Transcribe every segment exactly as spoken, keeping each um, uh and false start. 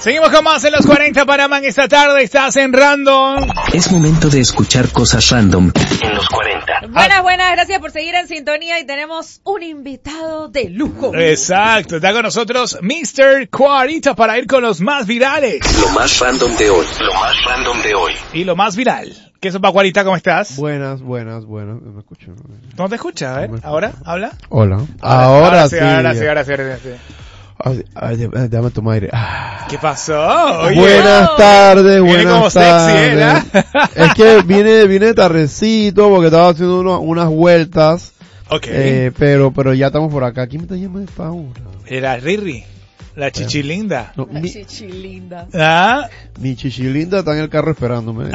Seguimos con más en los cuarenta Panamá en esta tarde. Estás en Random. Es momento de escuchar cosas random en los cuarenta. Buenas, buenas, gracias por seguir en sintonía y tenemos un invitado de lujo. Exacto, está con nosotros mister cuarenta para ir con los más virales. Lo más random de hoy. Lo más random de hoy. Y lo más viral. ¿Qué es, Cuarita? ¿Cómo estás? Buenas, buenas, buenas. ¿Me escucho? ¿No te escuchas? A ver, ¿ahora? ¿Habla? Hola. Ahora, Ahora, ahora sí. sí. Ahora sí, ahora sí, ahora sí. Ay, ay, déjame tomar aire. Ah. ¿Qué pasó? Oye. Buenas tardes, Viene como buenas sexy, tardes. ¿eh? Es que vine, vine tardecito porque estaba haciendo uno, unas vueltas. Ok. Eh, pero, pero ya estamos por acá. ¿Quién me está llamando esta hora? Era Riri, la chichilinda. No, La mi, chichilinda. ¿Ah? mi chichilinda está en el carro esperándome.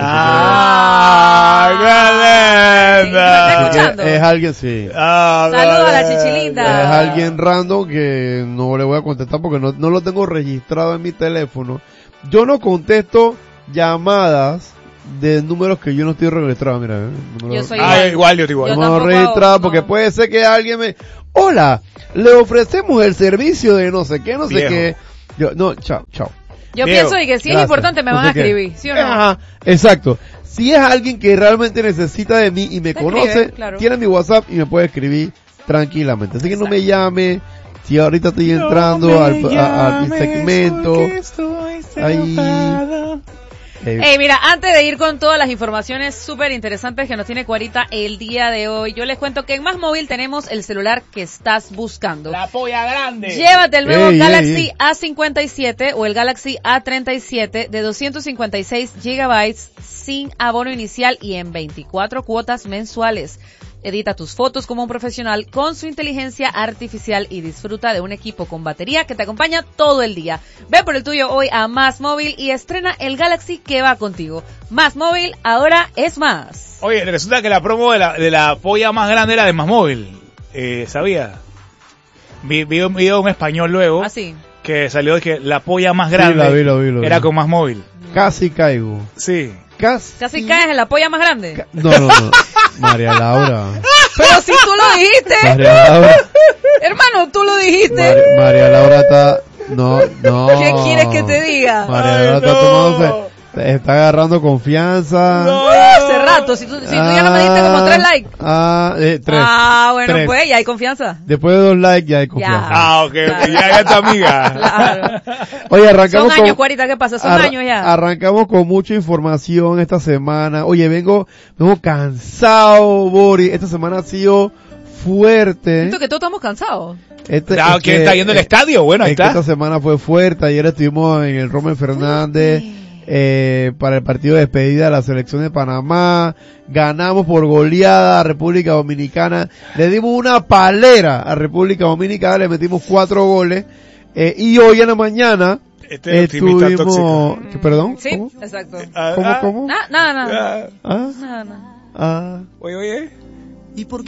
¡Ah! ¡Qué linda! ¿Me está escuchando? Es, es alguien, sí. Ah, Saludos a la vale. chichilinda. Es alguien random que no le voy a contestar porque no, no lo tengo registrado en mi teléfono. Yo no contesto llamadas de números que yo no estoy registrado. Mira, ¿eh? Número, Yo soy Ah, igual. igual, yo te igual. Yo no tampoco registrado hago, porque no. puede ser que alguien me... Hola, le ofrecemos el servicio de no sé qué, no sé Viejo. qué. Yo, no, chao, chao. Yo Diego, pienso y que si es Gracias. importante me No van sé a qué. escribir, ¿sí o no? Ajá, exacto. Si es alguien que realmente necesita de mí y me Te conoce, escribe, claro. tiene mi WhatsApp y me puede escribir tranquilamente. Así que no me Exacto. llame. Si ahorita estoy entrando No al, me a, a mi llames segmento. porque estoy Ahí. enojado. Eh, Hey, mira, antes de ir con todas las informaciones súper interesantes que nos tiene Cuarita el día de hoy, yo les cuento que en Más Móvil tenemos el celular que estás buscando. La polla grande. Llévate el nuevo Ey, ey, Galaxy ey. A cincuenta y siete o el Galaxy A treinta y siete de doscientos cincuenta y seis gigabytes sin abono inicial y en veinticuatro cuotas mensuales. Edita tus fotos como un profesional con su inteligencia artificial y disfruta de un equipo con batería que te acompaña todo el día. Ve por el tuyo hoy a Más Móvil y estrena el Galaxy que va contigo. Más Móvil, ahora es más. Oye, resulta que la promo de la, de la polla más grande era de Más Móvil. Eh, ¿Sabía? Vi, vi un video en un español luego Así. que salió de que la polla más Sí, grande la vi, la vi, la vi. era con Más Móvil. Casi caigo. Sí. Casi. Casi caes en la polla más grande. Ca- No, no, no. María Laura. Pero si tú lo dijiste. María Laura. Hermano, tú lo dijiste. Mar- María Laura está... No, no. ¿Qué quieres que te diga? María Ay, Laura está no. tomándose... Está agarrando confianza. No. Hace rato, si tú, si tú ya no me diste como tres likes. Ah, eh, tres. Ah, bueno, Tres. pues, ya hay confianza. Después de dos likes ya hay confianza. Ah, ok, ok, Claro. ya ya es tu amiga. Claro. Oye, Son arrancamos años, con... Cuarita, ¿qué pasa? Son Arra- años ya. Arrancamos con mucha información esta semana. Oye, vengo, vengo cansado, Boris. Esta semana ha sido fuerte. Siento que todos estamos cansados. Este, Ah, es ¿quién que- está yendo al eh, estadio? Bueno, ahí es que está. esta semana fue fuerte. Ayer estuvimos en el Rommel Fernández eh, para el partido de despedida de la selección de Panamá. Ganamos por goleada a República Dominicana. Le dimos una palera a República Dominicana. Le metimos cuatro goles. Eh, y hoy en la mañana Este es optimista tóxico. estuvimos... ¿Qué, ¿Perdón? Sí, ¿Cómo? exacto. Ah, ¿Cómo, ah, cómo? Nada, nada, nada. ah, ¿Ah? Nada, nada. Ah. Oye, oye. ¿Y por